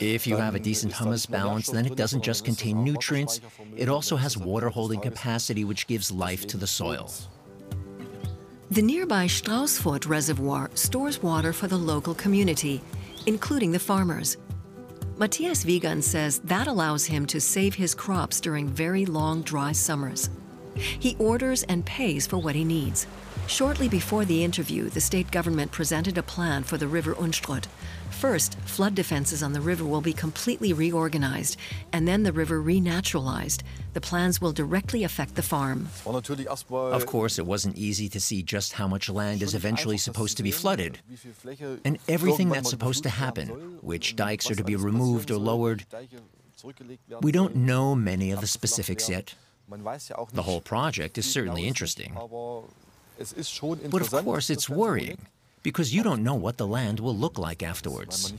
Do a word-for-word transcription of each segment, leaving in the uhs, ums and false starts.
If you have a decent humus balance, then it doesn't just contain nutrients, it also has water-holding capacity, which gives life to the soil. The nearby Straußfurt Reservoir stores water for the local community, including the farmers. Matthias Wiegand says that allows him to save his crops during very long, dry summers. He orders and pays for what he needs. Shortly before the interview, the state government presented a plan for the river Unstrut. First, flood defenses on the river will be completely reorganized, and then the river renaturalized. The plans will directly affect the farm. Of course, it wasn't easy to see just how much land is eventually supposed to be flooded, and everything that's supposed to happen, which dikes are to be removed or lowered. We don't know many of the specifics yet. The whole project is certainly interesting. But of course, it's worrying, because you don't know what the land will look like afterwards.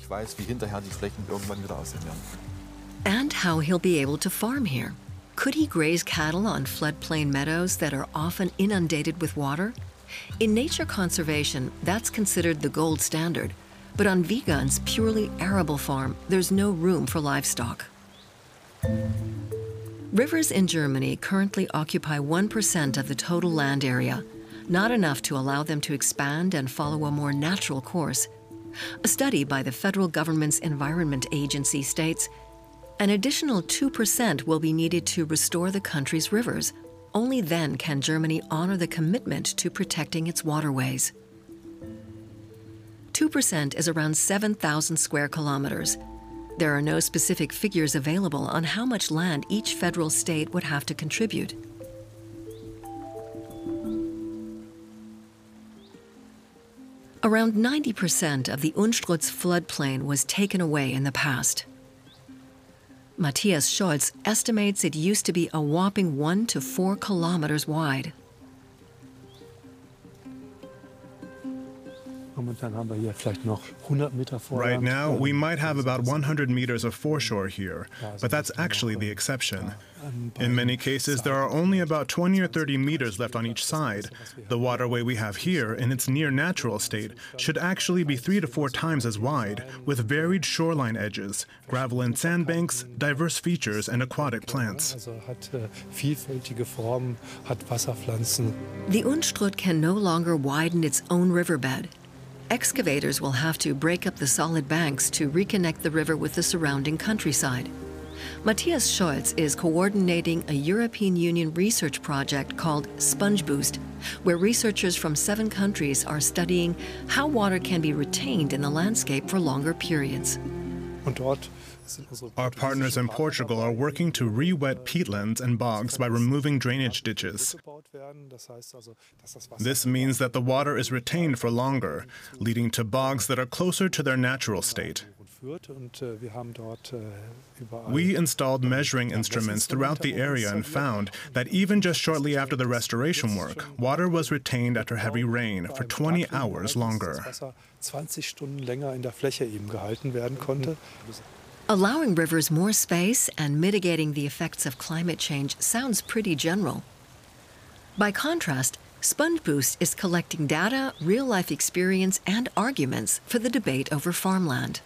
And how he'll be able to farm here. Could he graze cattle on floodplain meadows that are often inundated with water? In nature conservation, that's considered the gold standard. But on Wiegand's purely arable farm, there's no room for livestock. Rivers in Germany currently occupy one percent of the total land area, not enough to allow them to expand and follow a more natural course. A study by the federal government's Environment Agency states an additional two percent will be needed to restore the country's rivers. Only then can Germany honor the commitment to protecting its waterways. two percent is around seven thousand square kilometers. There are no specific figures available on how much land each federal state would have to contribute. Around ninety percent of the Unstrut's floodplain was taken away in the past. Matthias Scholz estimates it used to be a whopping one to four kilometers wide. Right now, we might have about one hundred meters of foreshore here, but that's actually the exception. In many cases, there are only about twenty or thirty meters left on each side. The waterway we have here, in its near-natural state, should actually be three to four times as wide, with varied shoreline edges, gravel and sandbanks, diverse features, and aquatic plants. The Unstrut can no longer widen its own riverbed. Excavators will have to break up the solid banks to reconnect the river with the surrounding countryside. Matthias Scholz is coordinating a European Union research project called SpongeBoost, where researchers from seven countries are studying how water can be retained in the landscape for longer periods. Our partners in Portugal are working to re-wet peatlands and bogs by removing drainage ditches. This means that the water is retained for longer, leading to bogs that are closer to their natural state. We installed measuring instruments throughout the area and found that even just shortly after the restoration work, water was retained after heavy rain for twenty hours longer. Allowing rivers more space and mitigating the effects of climate change sounds pretty general. By contrast, SpongeBoost is collecting data, real-life experience, and arguments for the debate over farmland.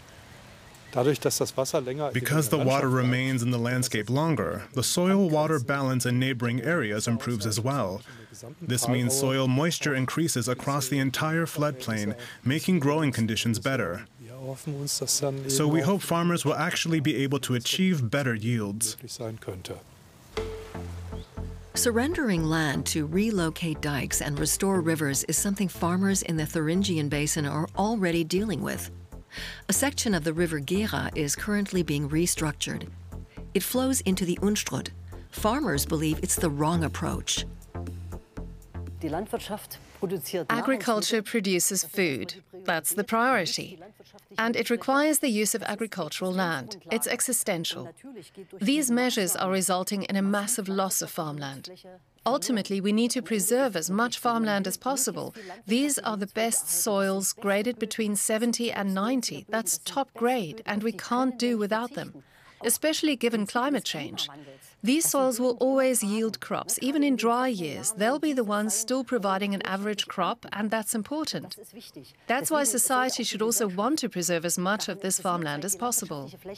Because the water remains in the landscape longer, the soil-water balance in neighboring areas improves as well. This means soil moisture increases across the entire floodplain, making growing conditions better. So we hope farmers will actually be able to achieve better yields. Surrendering land to relocate dikes and restore rivers is something farmers in the Thuringian Basin are already dealing with. A section of the river Gera is currently being restructured. It flows into the Unstrut. Farmers believe it's the wrong approach. Agriculture produces food. That's the priority. And it requires the use of agricultural land. It's existential. These measures are resulting in a massive loss of farmland. Ultimately, we need to preserve as much farmland as possible. These are the best soils, graded between seventy and ninety. That's top grade, and we can't do without them, especially given climate change. These soils will always yield crops, even in dry years. They'll be the ones still providing an average crop, and that's important. That's why society should also want to preserve as much of this farmland as possible.